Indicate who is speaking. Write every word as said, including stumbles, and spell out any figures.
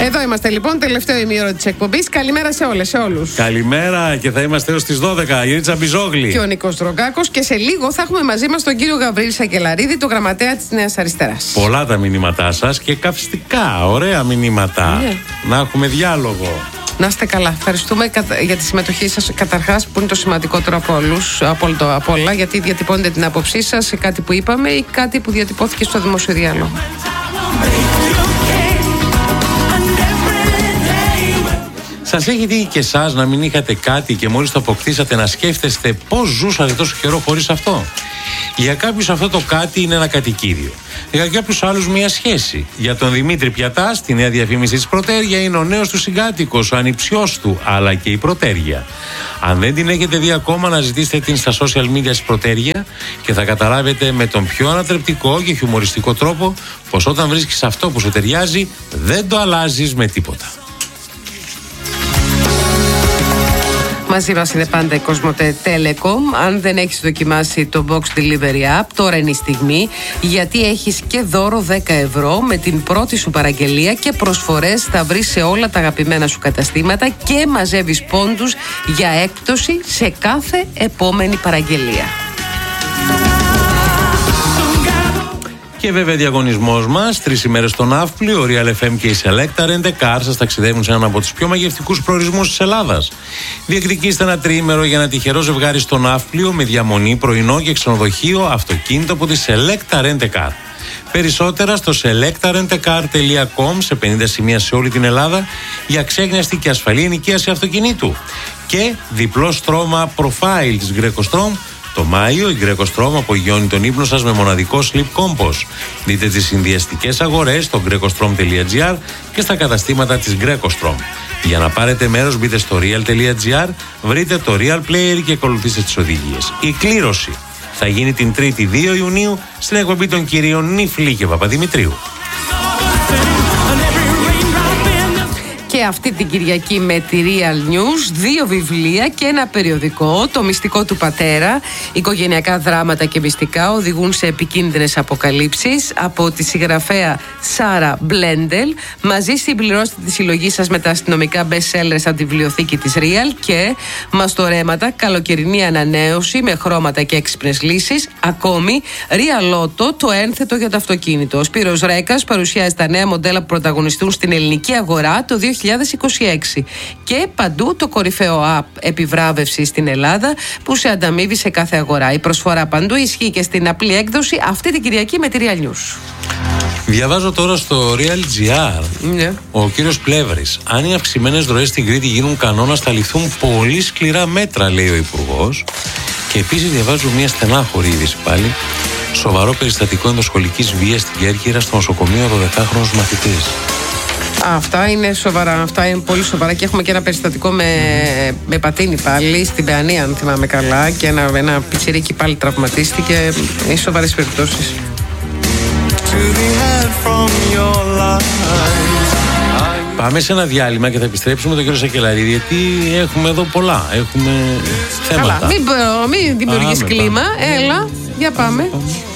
Speaker 1: Εδώ είμαστε λοιπόν, τελευταίο ημίωρο της εκπομπής. Καλημέρα σε όλες, σε όλους.
Speaker 2: Καλημέρα και θα είμαστε έως τις δώδεκα. Η Ρίτσα Μπιζόγλη
Speaker 1: Και ο Νίκος Δρογκάκος. Και σε λίγο θα έχουμε μαζί μας τον κύριο Γαβρίλη Σακελαρίδη, το γραμματέα της Νέας Αριστεράς.
Speaker 2: Πολλά τα μηνύματά σας και καυστικά, ωραία μηνύματα. Yeah. Να έχουμε διάλογο.
Speaker 1: Να είστε καλά. Ευχαριστούμε για τη συμμετοχή σας, καταρχάς, που είναι το σημαντικότερο από όλους, από, το, από όλα, γιατί διατυπώνετε την άποψή σας σε κάτι που είπαμε ή κάτι που διατυπώθηκε στο δημόσιο διάλογο.
Speaker 2: Σας έχει τύχει και εσάς να μην είχατε κάτι και μόλις το αποκτήσατε να σκέφτεστε πώς ζούσατε τόσο καιρό χωρίς αυτό? Για κάποιους αυτό το κάτι είναι ένα κατοικίδιο. Για κάποιους άλλους μια σχέση. Για τον Δημήτρη Πιατά, στη νέα διαφήμιση της Πρωτέρια, είναι ο νέος του συγκάτοικος, ο ανιψιός του, αλλά και η Πρωτέρια. Αν δεν την έχετε δει ακόμα, να ζητήσετε την στα social media της Πρωτέρια και θα καταλάβετε με τον πιο ανατρεπτικό και χιουμοριστικό τρόπο πως όταν βρίσκεις αυτό που σου ταιριάζει, δεν το αλλάζεις με τίποτα.
Speaker 1: Μαζί μας είναι πάντα η Κοσμοτέ Telecom. Αν δεν έχεις δοκιμάσει το Box Delivery App, τώρα είναι η στιγμή, γιατί έχεις και δώρο δέκα ευρώ με την πρώτη σου παραγγελία και προσφορές θα βρεις σε όλα τα αγαπημένα σου καταστήματα και μαζεύεις πόντους για έκπτωση σε κάθε επόμενη παραγγελία.
Speaker 2: Και βέβαια διαγωνισμός μας, τρεις ημέρες στο Ναύπλιο, ο Real εφ εμ και η Selecta Rent a Car σας ταξιδεύουν σε έναν από τους πιο μαγευτικούς προορισμούς της Ελλάδας. Διεκδικήστε ένα τριήμερο για ένα τυχερό ζευγάρι στο Ναύπλιο με διαμονή, πρωινό και ξενοδοχείο, αυτοκίνητο από τη Selecta Rent a Car. Περισσότερα στο selecta rent a car dot com, σε πενήντα σημεία σε όλη την Ελλάδα, για ξέγνιαστη και ασφαλή ενοικίαση αυτοκινήτου. Και διπλό στρώμα profile της Greco-Strom. Το Μάιο η Greco-Strom απογειώνει τον ύπνο σας με μοναδικό Sleep Compass. Δείτε τις συνδυαστικές αγορές στο greco-strom dot gr και στα καταστήματα της Greco-Strom. Για να πάρετε μέρος, μπείτε στο real dot gr, βρείτε το Real Player και ακολουθήστε τις οδηγίες. Η κλήρωση θα γίνει την Τρίτη δύο Ιουνίου στην εκπομπή των κυρίων Νιφλή και Παπαδημητρίου.
Speaker 1: Και αυτή την Κυριακή με τη Real News, δύο βιβλία και ένα περιοδικό, το μυστικό του πατέρα, οικογενειακά δράματα και μυστικά οδηγούν σε επικίνδυνες αποκαλύψεις, από τη συγγραφέα Σάρα Μπλέντελ. Μαζί συμπληρώστε τη συλλογή σας με τα αστυνομικά best sellers από τη βιβλιοθήκη της Real και μαστορέματα, καλοκαιρινή ανανέωση με χρώματα και έξυπνες λύσεις. Ακόμη Real Auto, το ένθετο για το αυτοκίνητο. Ο Σπύρος Ρέκας παρουσιάζει τα νέα μοντέλα που πρωταγωνιστούν στην ελληνική αγορά το δύο χιλιάδες είκοσι έξι. Και παντού το κορυφαίο app επιβράβευση στην Ελλάδα που σε ανταμείβει σε κάθε αγορά. Η προσφορά παντού ισχύει και στην απλή έκδοση αυτή την Κυριακή με τη Real News.
Speaker 2: Διαβάζω τώρα στο Real.gr,
Speaker 1: yeah.
Speaker 2: ο κύριος Πλεύρης. Αν οι αυξημένες ροές στην Κρήτη γίνουν κανόνας, θα ληφθούν πολύ σκληρά μέτρα, λέει ο Υπουργός. Και επίσης διαβάζω μια στενάχωρη είδηση πάλι. Σοβαρό περιστατικό ενδοσχολικής βίας στην Κέρκυρα, στο νοσοκομείο, δωδεκάχρονος μαθητής.
Speaker 1: Αυτά είναι σοβαρά, αυτά είναι πολύ σοβαρά και έχουμε και ένα περιστατικό με, με πατίνι πάλι στην Παιανία, αν θυμάμαι καλά, και ένα, ένα πιτσιρίκι πάλι τραυματίστηκε. Είναι σοβαρές περιπτώσεις.
Speaker 2: Πάμε σε ένα διάλειμμα και θα επιστρέψουμε τον κύριο Σακελαρίδη, γιατί έχουμε εδώ πολλά, έχουμε θέματα.
Speaker 1: Καλά, μην, μην δημιουργείς κλίμα, έλα, για πάμε. πάμε.